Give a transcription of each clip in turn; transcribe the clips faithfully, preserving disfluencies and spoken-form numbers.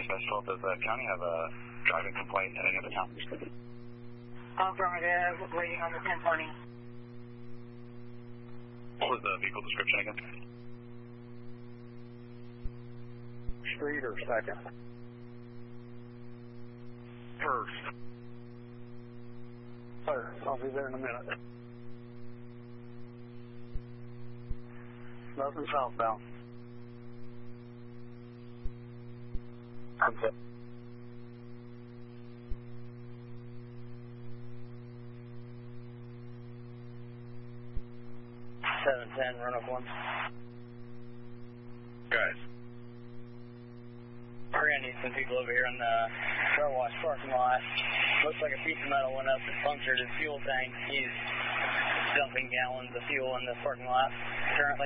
Special, does the county have a driving complaint in any of the counties? Affirmative, waiting on the ten twenty. What was the vehicle description again? Street or second? First. First. I'll be there in a minute. Nothing southbound. Okay. seven ten, run up one. Guys. We're going to need some people over here in the car wash parking lot. Looks like a piece of metal went up and punctured his fuel tank. He's dumping gallons of fuel in the parking lot currently.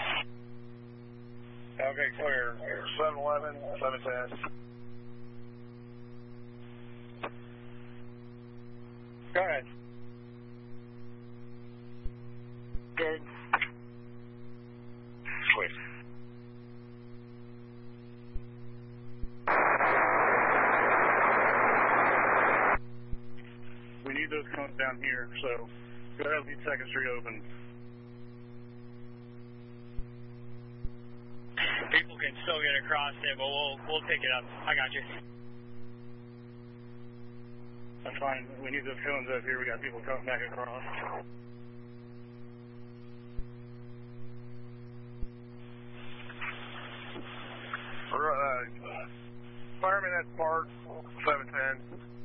Okay, clear. seven eleven, seven ten. Go ahead. Good. Sweet. We need those cones down here, so go ahead and leave second Street open. People can still get across there, but we'll we'll pick it up. I got you. That's fine. We need those cones up here. We got people coming back across. Uh, fireman at Park, seven ten.